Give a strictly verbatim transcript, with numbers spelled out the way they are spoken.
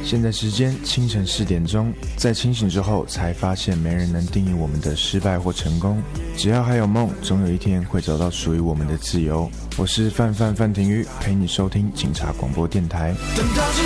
现在时间清晨四点钟，在清醒之后才发现没人能定义我们的失败或成功，只要还有梦，总有一天会找到属于我们的自由。我是范范范廷瑜，陪你收听警察广播电台。 等到今